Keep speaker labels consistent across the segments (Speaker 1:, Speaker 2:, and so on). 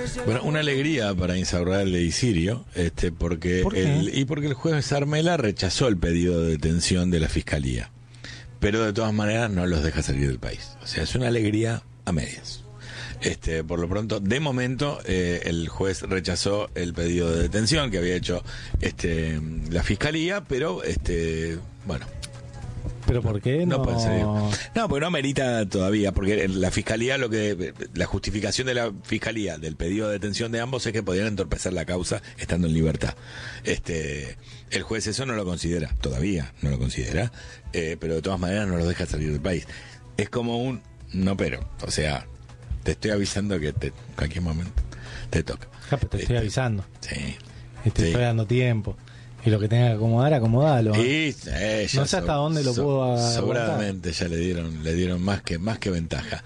Speaker 1: Bueno, una alegría para Insaurralde de Isirio, porque
Speaker 2: ¿Por qué?
Speaker 1: porque el juez Armela rechazó el pedido de detención de la fiscalía, pero de todas maneras no los deja salir del país. O sea, es una alegría a medias. Por lo pronto, de momento, el juez rechazó el pedido de detención que había hecho la fiscalía, pero bueno.
Speaker 2: ¿Pero por qué
Speaker 1: No puede ser.
Speaker 2: no?
Speaker 1: No, porque no amerita todavía, porque la fiscalía, la justificación de la fiscalía del pedido de detención de ambos es que podían entorpecer la causa estando en libertad. El juez eso no lo considera, todavía no lo considera, pero de todas maneras no los deja salir del país. Es como un no pero, o sea, te estoy avisando que en cualquier momento te toca.
Speaker 2: Te estoy avisando.
Speaker 1: Sí.
Speaker 2: Estoy dando tiempo. Y lo que tenga que acomodar, acomodalo.
Speaker 1: No
Speaker 2: sé hasta dónde lo puedo aguantar.
Speaker 1: Sobradamente ya le dieron más que ventaja.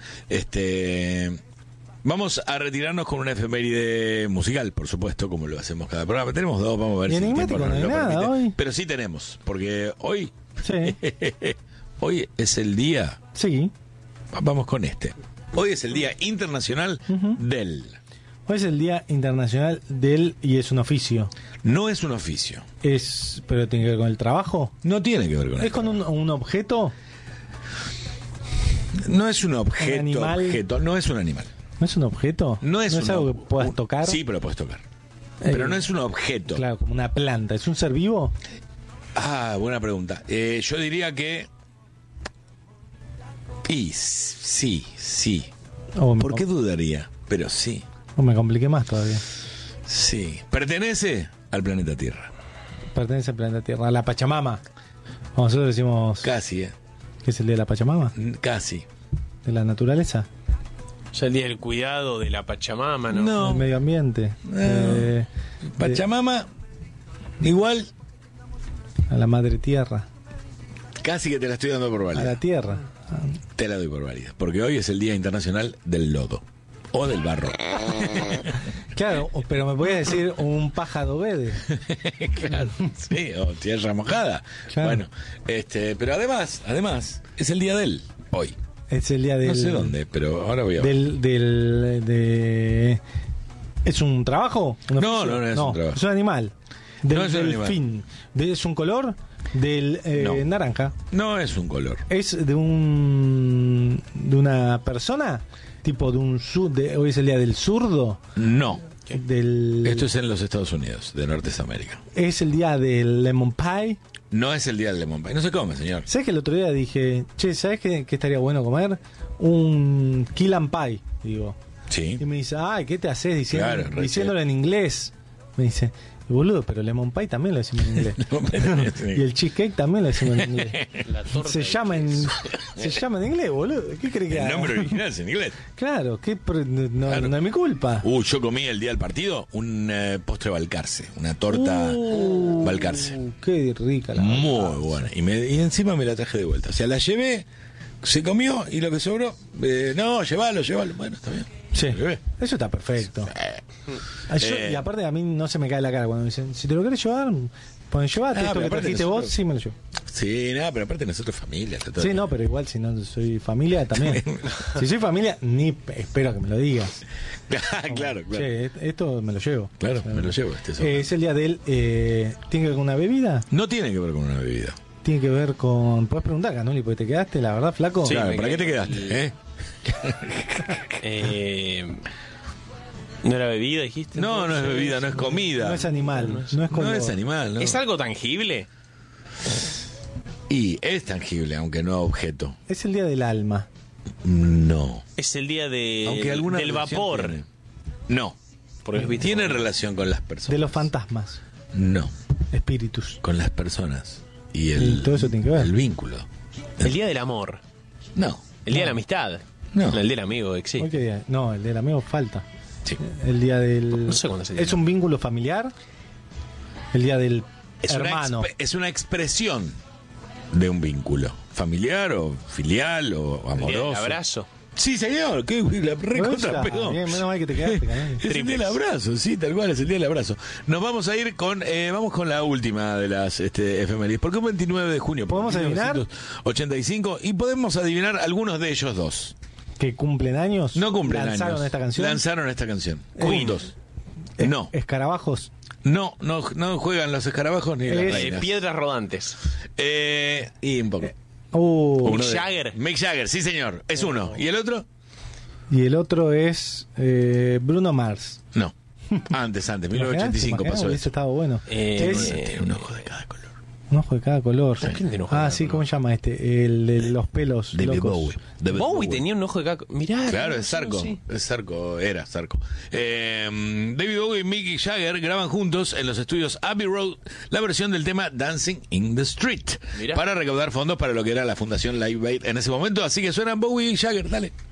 Speaker 1: Vamos a retirarnos con una efeméride musical, por supuesto, como lo hacemos cada programa. Tenemos dos, vamos a ver
Speaker 2: y
Speaker 1: si el tiempo
Speaker 2: enigmático no hay
Speaker 1: nos lo
Speaker 2: nada
Speaker 1: permite.
Speaker 2: hoy.
Speaker 1: Pero sí tenemos, porque hoy
Speaker 2: Sí.
Speaker 1: hoy es el día.
Speaker 2: Sí.
Speaker 1: Vamos con Hoy es el Día Internacional del.
Speaker 2: Hoy es el Día Internacional del, y es un oficio.
Speaker 1: No es un oficio.
Speaker 2: ¿Pero tiene que ver con el trabajo?
Speaker 1: No tiene que ver con
Speaker 2: ¿Es con un objeto?
Speaker 1: No es un objeto.
Speaker 2: ¿Un animal?
Speaker 1: No es un animal.
Speaker 2: ¿No es un objeto?
Speaker 1: No es
Speaker 2: algo que puedas tocar?
Speaker 1: Sí, pero puedes tocar. Pero no es un objeto.
Speaker 2: Claro, como una planta. ¿Es un ser vivo?
Speaker 1: Ah, buena pregunta. Yo diría que. Y sí. ¿Por qué dudaría? Pero sí.
Speaker 2: O me compliqué más todavía.
Speaker 1: Sí. Pertenece al planeta Tierra.
Speaker 2: Pertenece al planeta Tierra. A la Pachamama. O nosotros decimos.
Speaker 1: Casi,
Speaker 2: ¿Qué es el día de la Pachamama?
Speaker 1: Casi.
Speaker 2: ¿De la naturaleza?
Speaker 3: Ya el día del cuidado de la Pachamama, ¿no?
Speaker 1: No.
Speaker 2: Del medio ambiente.
Speaker 1: Pachamama, igual.
Speaker 2: A la madre tierra.
Speaker 1: Casi que te la estoy dando por
Speaker 2: A
Speaker 1: válida.
Speaker 2: la tierra.
Speaker 1: Te la doy por válida. Porque hoy es el Día Internacional del Lodo. O del barro.
Speaker 2: Claro, pero me voy a decir un pájaro verde.
Speaker 1: Claro, sí, o tierra mojada.
Speaker 2: Claro.
Speaker 1: Bueno, pero además, es el día del hoy.
Speaker 2: Es el día del...
Speaker 1: No sé dónde, pero ahora voy a ver.
Speaker 2: ¿Es un trabajo? ¿Un
Speaker 1: No,
Speaker 2: oficio?
Speaker 1: no es un trabajo.
Speaker 2: Es un animal.
Speaker 1: No es un
Speaker 2: delfín. ¿Es un color?
Speaker 1: No.
Speaker 2: Naranja.
Speaker 1: No es un color.
Speaker 2: ¿Es de una persona? Tipo de un hoy es el día del zurdo.
Speaker 1: No. Esto es en los Estados Unidos, de Norteamérica.
Speaker 2: ¿Es el día del lemon pie?
Speaker 1: No es el día del lemon pie. No se come, señor.
Speaker 2: ¿Sabes que el otro día dije, che, ¿sabes qué estaría bueno comer? Un kill and pie, digo.
Speaker 1: Sí.
Speaker 2: Y me dice, ay, ¿qué te haces
Speaker 1: Claro,
Speaker 2: diciéndolo en inglés? Me dice, boludo, pero lemon pie también lo decimos en inglés. Y el cheesecake también lo decimos en inglés. Se llama en inglés, boludo. ¿Qué crees que
Speaker 1: El
Speaker 2: haga?
Speaker 1: nombre original es en inglés.
Speaker 2: Claro,
Speaker 1: Claro.
Speaker 2: no es mi culpa.
Speaker 1: Yo comí el día del partido un postre Balcarce, una torta Balcarce.
Speaker 2: Qué rica la
Speaker 1: Muy
Speaker 2: Balcarce.
Speaker 1: buena. Y encima me la traje de vuelta. O sea, la llevé, se comió y lo que sobró, no, llévalo. Bueno, está bien.
Speaker 2: Sí,
Speaker 1: Lo llevé.
Speaker 2: eso está perfecto. Y aparte a mí no se me cae la cara cuando me dicen, si te lo querés llevar, pues llevate esto
Speaker 1: pero
Speaker 2: que
Speaker 1: aparte
Speaker 2: trajiste
Speaker 1: nosotros-
Speaker 2: vos, sí me lo llevo.
Speaker 1: Sí, nada, pero aparte nosotros familia. Está todo
Speaker 2: Sí,
Speaker 1: bien.
Speaker 2: no, pero igual si no soy familia también. Si soy familia, ni espero que me lo digas.
Speaker 1: claro.
Speaker 2: Che, esto me lo llevo.
Speaker 1: Claro,
Speaker 2: O sea,
Speaker 1: me lo llevo sobre.
Speaker 2: es el día del... ¿Tiene que ver con una bebida?
Speaker 1: No tiene que ver con una bebida.
Speaker 2: Tiene que ver con... ¿Puedes preguntar, Canoli? Porque te quedaste, la verdad, flaco.
Speaker 3: Sí,
Speaker 1: Claro,
Speaker 3: me
Speaker 1: ¿para qué te
Speaker 3: quedé-
Speaker 1: quedaste?
Speaker 3: ¿No era bebida, dijiste?
Speaker 1: No es bebida, no es comida.
Speaker 2: No es animal, no es color.
Speaker 1: No es animal, ¿no?
Speaker 3: ¿Es algo tangible?
Speaker 1: Y es tangible, aunque no objeto.
Speaker 2: Es el día del alma.
Speaker 1: No.
Speaker 3: Es el día
Speaker 1: Aunque alguna
Speaker 3: del
Speaker 1: relación
Speaker 3: vapor.
Speaker 1: tiene. No.
Speaker 3: Porque
Speaker 1: ¿Tiene relación con las personas?
Speaker 2: De los fantasmas.
Speaker 1: No.
Speaker 2: Espíritus.
Speaker 1: Con las personas. Y
Speaker 2: Y todo eso tiene que ver.
Speaker 1: El vínculo.
Speaker 3: El día del amor.
Speaker 1: No.
Speaker 3: El día de la amistad.
Speaker 1: No.
Speaker 3: El del amigo,
Speaker 2: ¿Hoy
Speaker 3: sí.
Speaker 2: qué día? No, el del amigo falta.
Speaker 1: Sí.
Speaker 2: El día del...
Speaker 3: No sé cuándo es el día.
Speaker 2: ¿Es un vínculo familiar? El día del hermano.
Speaker 1: Es una expresión de un vínculo. Familiar o filial o
Speaker 3: El día del
Speaker 1: amoroso.
Speaker 3: abrazo.
Speaker 1: Sí, señor. Que la recontra pegó.
Speaker 2: Bien, menos mal que te quedaste, Canoli.
Speaker 1: Es el día del abrazo, sí, tal cual, es el día del abrazo. Nos vamos a ir con, vamos con la última de las efemérides. ¿Por qué un 29 de junio?
Speaker 2: ¿Podemos adivinar?
Speaker 1: 85 y podemos adivinar algunos de ellos dos.
Speaker 2: que cumplen años.
Speaker 1: No cumplen
Speaker 2: lanzaron
Speaker 1: años.
Speaker 2: esta canción.
Speaker 1: Lanzaron esta canción. Juntos. No.
Speaker 2: Escarabajos.
Speaker 1: No juegan los escarabajos ni las reinas.
Speaker 3: Piedras rodantes.
Speaker 1: Y un poco.
Speaker 3: Mick Jagger.
Speaker 1: Mick Jagger, sí señor. Es uno. ¿Y el otro?
Speaker 2: Y el otro es Bruno Mars.
Speaker 1: No. Antes, 1985 pasó
Speaker 2: eso.
Speaker 1: esto.
Speaker 2: Estaba bueno.
Speaker 1: Tiene un ojo de cada color.
Speaker 2: Un ojo de cada color.
Speaker 3: ¿Quién tiene ojo de cada
Speaker 2: sí,
Speaker 3: color?
Speaker 2: ¿cómo se llama este? El de los pelos
Speaker 1: David
Speaker 2: locos.
Speaker 1: Bowie.
Speaker 3: Bowie tenía un ojo de cada... Mirá.
Speaker 1: Claro, es Zarco.
Speaker 3: Sí.
Speaker 1: Es Zarco, era Zarco. David Bowie y Mick Jagger graban juntos en los estudios Abbey Road la versión del tema Dancing in the Street.
Speaker 3: Mirá.
Speaker 1: Para recaudar fondos para lo que era la Fundación Live Aid en ese momento. Así que suenan Bowie y Jagger, dale.